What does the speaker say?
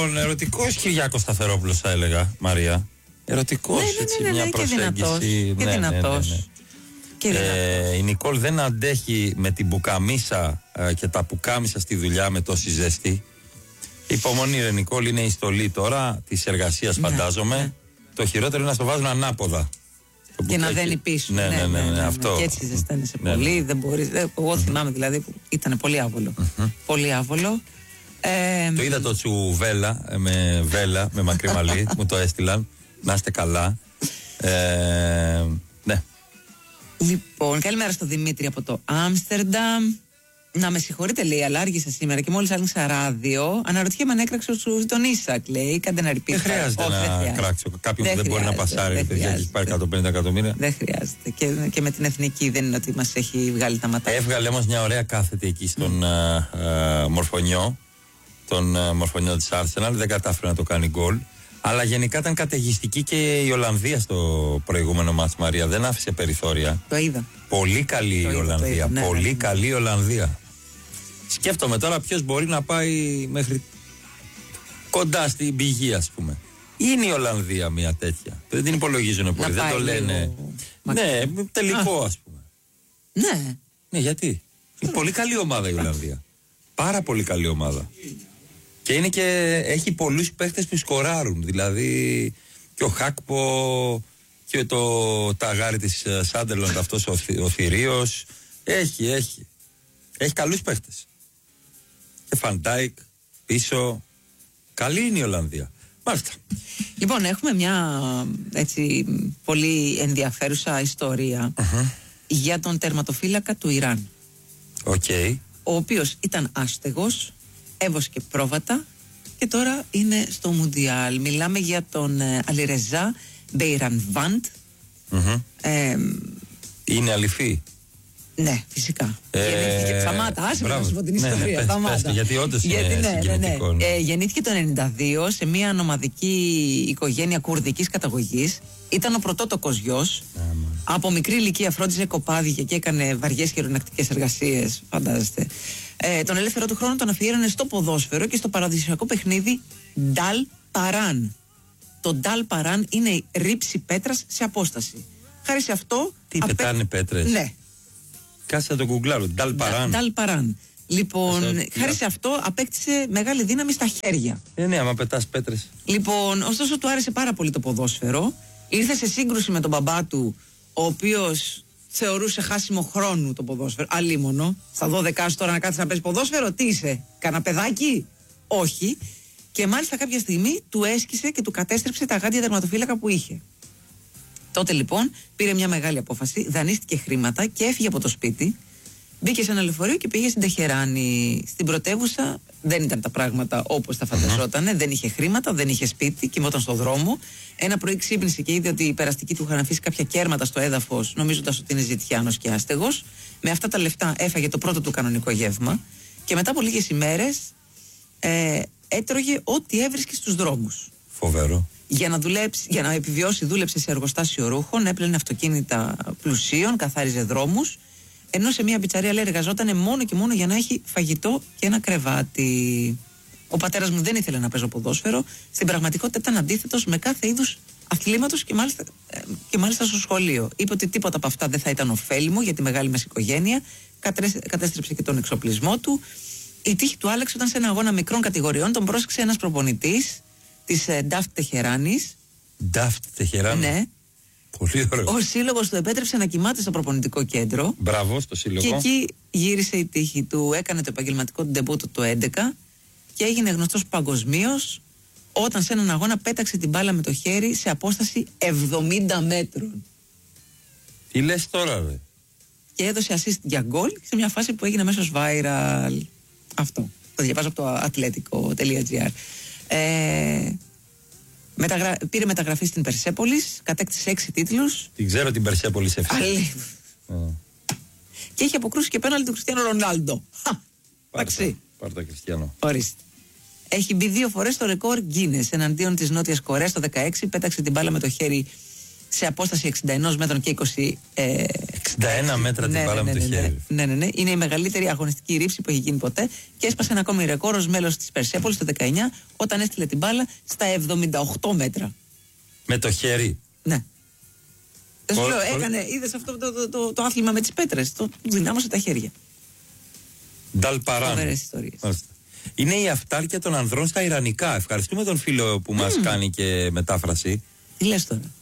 Ερωτικός Κυριάκος Σταθερόπουλος, θα έλεγα, Μαρία. Ερωτικός, μια προσέγγιση. Και δυνατός. Η Νικόλ δεν αντέχει με την πουκαμίσα και τα πουκάμισα στη δουλειά με τόση ζέστη. Υπομονή, ρε Νικόλ, είναι η στολή τώρα της εργασίας, φαντάζομαι. Ναι. Το χειρότερο είναι να στο βάζουν ανάποδα. Και να δένει πίσω. Ναι, αυτό. Και έτσι ζεσταίνεσαι πολύ. Δεν μπορείς. Εγώ θυμάμαι δηλαδή που ήταν πολύ άβολο. Πολύ άβολο. Το είδα το τσουβέλα με μακρύ μαλλί. Μου το έστειλαν. Να είστε καλά. Ναι. Λοιπόν, καλημέρα στο Δημήτρη από το Άμστερνταμ. Να με συγχωρείτε, λέει, αλλά άργησα σήμερα και μόλις άνοιξα ράδιο. Αναρωτιέμαι αν έκραξε τον Ίσακ, λέει. Κάντε να ρηπείτε. Δεν χρειάζεται να κράξω κάποιον που δεν μπορεί να πασάρει. Παιδιά, έχει πάρει 150 εκατομμύρια. Δεν χρειάζεται. Και με την εθνική δεν είναι ότι μας έχει βγάλει τα ματάκια. Έβγαλε όμως μια ωραία κάθετη εκεί στον Μορφωνιό. Τον Μορφωνιό της Arsenal. Δεν κατάφερε να το κάνει γκολ. Αλλά γενικά ήταν καταιγιστική και η Ολλανδία στο προηγούμενο μάτς, Μαρία. Δεν άφησε περιθώρια. Το είδα. Πολύ καλή η Ολλανδία. Πολύ καλή η Ολλανδία. Σκέφτομαι τώρα ποιος μπορεί να πάει μέχρι κοντά στην πηγή, ας πούμε. Είναι η Ολλανδία μια τέτοια. Δεν την υπολογίζουν πολύ. Δεν το λένε. Ναι, τελικό, ας πούμε. Ναι. Ναι, γιατί. Είναι πολύ καλή ομάδα η Ολλανδία. Πάρα πολύ καλή ομάδα. Και είναι και έχει πολλούς παίχτες που σκοράρουν. Δηλαδή και ο Χάκπο και το ταγάρι της Σάντερλαντ, αυτός ο Θηρίος. Έχει καλούς παίχτες. Και Φαντάικ πίσω. Καλή είναι η Ολλανδία. Μάλιστα. Λοιπόν, έχουμε μια έτσι πολύ ενδιαφέρουσα ιστορία για τον τερματοφύλακα του Ιράν. Ο οποίος ήταν άστεγος, έβοσκε πρόβατα και τώρα είναι στο Μουντιάλ. Μιλάμε για τον Αλιρεζά Μπεϊρανβάντ. Είναι αληθή? Ναι, φυσικά. Σταμάτα, άσε να σου πω την ιστορία. Πες, γιατί όντως είναι συγκινητικό. Γεννήθηκε το 1992 σε μια νομαδική οικογένεια κουρδικής καταγωγής. Ήταν ο πρωτότοκος γιος. Από μικρή ηλικία φρόντιζε κοπάδια και έκανε βαριές χειρονακτικές εργασίες. Φαντάζεστε. Τον ελεύθερο του χρόνο τον αφιέρωνε στο ποδόσφαιρο και στο παραδοσιακό παιχνίδι Νταλ Παράν. Το Νταλ Παράν είναι η ρήψη πέτρας σε απόσταση. Χάρη σε αυτό. Τι πετάνε πέτρες? Ναι. Κάτσε να το γκουγκλάρω. Νταλ Παράν. Νταλ Παράν. Λοιπόν, χάρη σε αυτό απέκτησε μεγάλη δύναμη στα χέρια. Ναι, άμα πετάς πέτρες. Λοιπόν, ωστόσο του άρεσε πάρα πολύ το ποδόσφαιρο. Ήρθε σε σύγκρουση με τον μπαμπά του, ο οποίος θεωρούσε χάσιμο χρόνου το ποδόσφαιρο. Αλίμονο. Στα 12 σου τώρα να κάτσεις να παίζεις ποδόσφαιρο, τι είσαι, κανένα παιδάκι? Όχι. Και μάλιστα κάποια στιγμή του έσκησε και του κατέστρεψε τα γάντια τερματοφύλακα που είχε. Τότε λοιπόν πήρε μια μεγάλη απόφαση, δανείστηκε χρήματα και έφυγε από το σπίτι. Μπήκε σε ένα λεωφορείο και πήγε στην Τεχεράνη. Στην πρωτεύουσα δεν ήταν τα πράγματα όπως τα φανταζότανε. Δεν είχε χρήματα, δεν είχε σπίτι, κοιμόταν στον δρόμο. Ένα πρωί ξύπνησε και είδε ότι οι περαστικοί του είχαν αφήσει κάποια κέρματα στο έδαφος, νομίζοντας ότι είναι ζητιάνος και άστεγος. Με αυτά τα λεφτά έφαγε το πρώτο του κανονικό γεύμα και μετά από λίγες ημέρες έτρωγε ό,τι έβρισκε στους δρόμους. Φοβερό. Για να επιβιώσει, δούλεψε σε εργοστάσιο ρούχων, έπλαινε αυτοκίνητα πλουσίων, καθάριζε δρόμους. Ενώ σε μια πιτσαρία, λέει, εργαζόταν μόνο και μόνο για να έχει φαγητό και ένα κρεβάτι. Ο πατέρας μου δεν ήθελε να παίζω ποδόσφαιρο. Στην πραγματικότητα ήταν αντίθετος με κάθε είδους αθλήματος και μάλιστα στο σχολείο. Είπε ότι τίποτα από αυτά δεν θα ήταν ωφέλιμο για τη μεγάλη μας οικογένεια. Κατέστρεψε και τον εξοπλισμό του. Η τύχη του άλλαξε όταν σε ένα αγώνα μικρών κατηγοριών τον πρόσεξε ένας προπονητής της Νταφτ Τεχεράνης. Νταφτ Τεχεράνη. Ναι. Πολύ ωραίο. Ο σύλλογος του επέτρεψε να κοιμάται στο προπονητικό κέντρο. Μπράβο στο σύλλογο. Και εκεί γύρισε η τύχη του. Έκανε το επαγγελματικό του ντεμπούτο το 2011 και έγινε γνωστός παγκοσμίως όταν σε έναν αγώνα πέταξε την μπάλα με το χέρι σε απόσταση 70 μέτρων. Τι λες τώρα, ρε? Και έδωσε assist για γκολ σε μια φάση που έγινε αμέσως viral. Αυτό. Το διαβάζω από το atletico.gr. Πήρε μεταγραφή στην Περσέπολης, κατέκτησε 6 τίτλους. Την ξέρω την Περσέπολης ευθύς. Και έχει αποκρούσει και πέναλτι του Κριστιάνο Ρονάλντο. Πάρτα Κριστιάνο. Ορίστε. Έχει μπει 2 φορές στο ρεκόρ Guinness εναντίον της Νότιας Κορέας το 2016. Πέταξε την μπάλα με το χέρι σε απόσταση 61 μέτρων και 20. 61 μέτρα την μπάλα με το χέρι. Ναι. Είναι η μεγαλύτερη αγωνιστική ρήψη που έχει γίνει ποτέ και έσπασε ένα ακόμη ρεκόρ ως μέλος της Περσέπολης το 19 όταν έστειλε την μπάλα στα 78 μέτρα. Με το χέρι. Ναι. Δεν σου λέω, είδες αυτό το άθλημα με τις πέτρες. Το δυνάμωσε τα χέρια. Νταλπαράν. Φοβερές ιστορίες. Είναι η αυτάρκεια των ανδρών στα Ιρανικά. Ευχαριστούμε τον φίλο που μας κάνει και μετάφραση. Τι λες τώρα?